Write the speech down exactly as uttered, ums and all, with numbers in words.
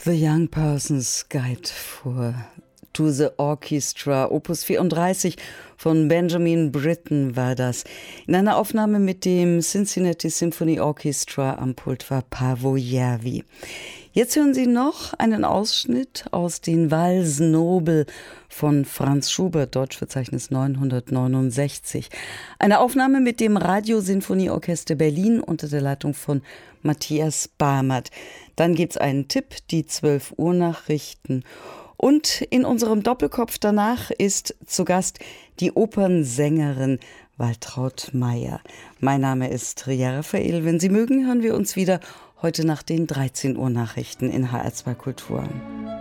The Young Person's Guide for to the Orchestra, Opus vierunddreißig von Benjamin Britten war das. In einer Aufnahme mit dem Cincinnati Symphony Orchestra am Pult war Paavo Järvi. Jetzt hören Sie noch einen Ausschnitt aus den Valses Nobles von Franz Schubert, Deutschverzeichnis neunhundertneunundsechzig. Eine Aufnahme mit dem Radiosinfonieorchester Berlin unter der Leitung von Matthias Barmert. Dann gibt's einen Tipp, die zwölf Uhr Nachrichten. Und in unserem Doppelkopf danach ist zu Gast die Opernsängerin Waltraud Mayer. Mein Name ist Ria Raphael. Wenn Sie mögen, hören wir uns wieder heute nach den dreizehn Uhr Nachrichten in H R zwei Kultur.